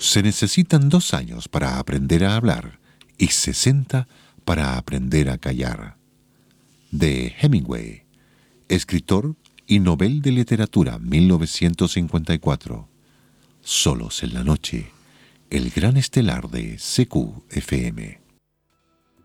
Se necesitan 2 años para aprender a hablar y 60 para aprender a callar. De Hemingway, escritor y Nobel de Literatura 1954. Solos en la noche, el gran estelar de CQ FM.